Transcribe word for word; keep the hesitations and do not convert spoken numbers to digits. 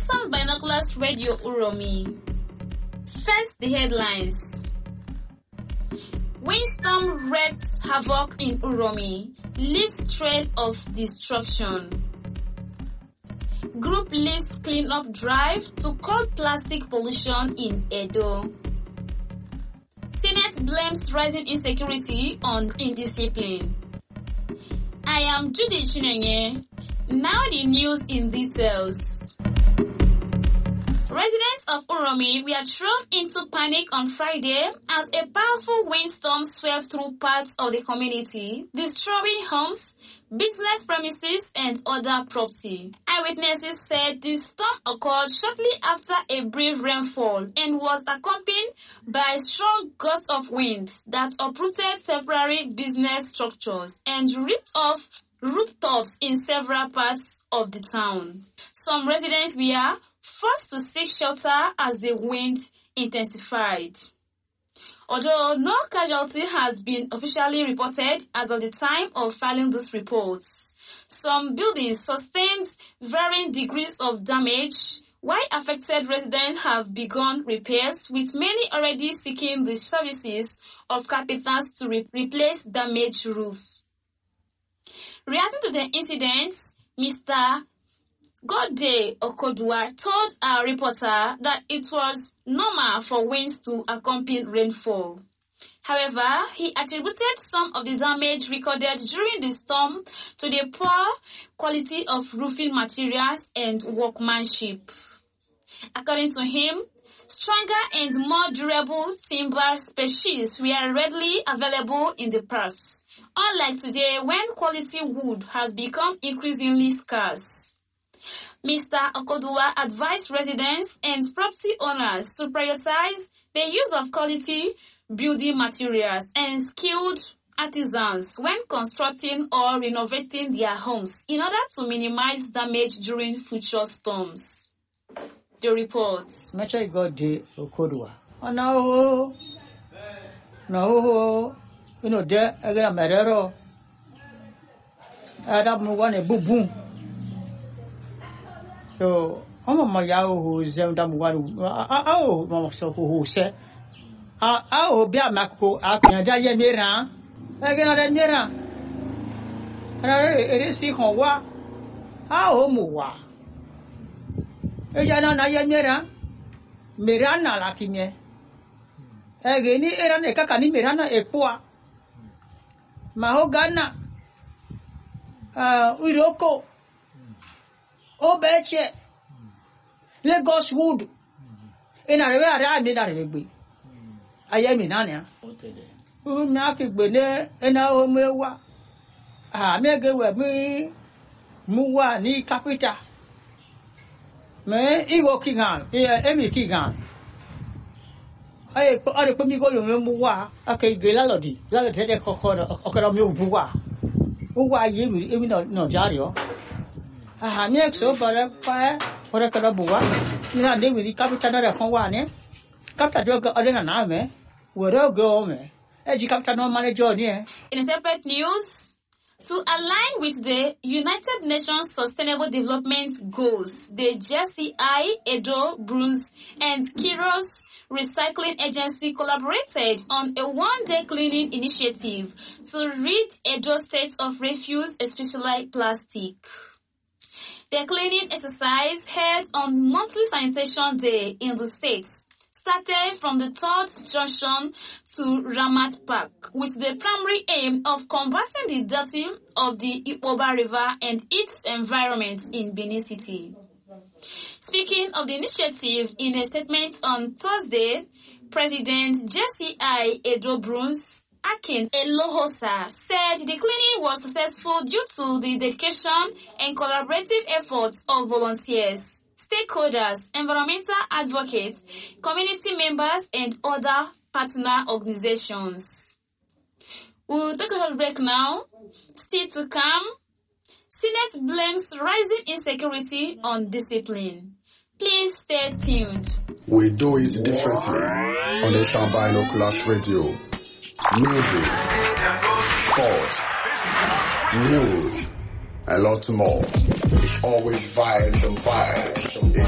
Welcome Binoculars Radio Uromi. First, the headlines. Windstorm wreaks havoc in Uromi, leaves trail of destruction. Group leads cleanup drive to curb plastic pollution in Edo. Senate blames rising insecurity on indiscipline. I am Judy Chinenye. Now the news in details. Residents of Uromi were thrown into panic on Friday as a powerful windstorm swept through parts of the community, destroying homes, business premises, and other property. Eyewitnesses said the storm occurred shortly after a brief rainfall and was accompanied by strong gusts of wind that uprooted temporary business structures and ripped off rooftops in several parts of the town. Some residents were forced to seek shelter as the wind intensified. Although no casualty has been officially reported as of the time of filing this report, some buildings sustained varying degrees of damage, while affected residents have begun repairs, with many already seeking the services of carpenters to re- replace damaged roofs. Reacting to the incident, Mister Godday Okodua told our reporter that it was normal for winds to accompany rainfall. However, he attributed some of the damage recorded during the storm to the poor quality of roofing materials and workmanship. According to him, stronger and more durable timber species were readily available in the past, unlike today when quality wood has become increasingly scarce. Mister Okodua advised residents and property owners to prioritize the use of quality building materials and skilled artisans when constructing or renovating their homes in order to minimize damage during future storms. The reports. Mecha Godday Okodua. Now, now, you know, there again, Merero. Adam one a boom. So, I'm a Mayao who's them one. Oh, Mamma, who said, I'll be a Mako, I can die near her. Again, I near her. And it is see how wa. How moa. Ejana na yenera. Mirana lakimye. Again, era ne kakani mirana equa. Mahogana. Uh, Uroko. Obeche, Lagos Wood, in a river, I did a rugby. I am in Anya. Who knocked Bene and our Mewa? Ah, Mega with me, Mua ni Capita. Me, Ego Kingan, here, Emmy Kingan. I put me going to Mua, okay, Gilalodi, Lalate Okaramu Bua. Who are you, even no Jario? Ah, next over a fire for a carabua. You know, they will captain of Hawane. Captain Joker Odena Name, where all go me. As you captain no manager near. In separate news, to align with the United Nations Sustainable Development Goals, the J C I, Edo, Bruce, and Kiros Recycling Agency collaborated on a one-day cleaning initiative to rid Edo State of refuse, especially plastic. The cleaning exercise held on monthly sanitation day in the state started from the third junction to Ramat Park with the primary aim of combating the dirty of the Ipoba River and its environment in Benin City. Speaking of the initiative in a statement on Thursday, President J C I Edo Bruce Akin Elohosa said the cleaning was successful due to the dedication and collaborative efforts of volunteers, stakeholders, environmental advocates, community members, and other partner organizations. We'll take a short break now. Still to come, Senate blames rising insecurity on discipline. Please stay tuned. We do it differently on the Sound Binoculars Radio. Music, sports, news, and lots more. It's always vibes and vibes.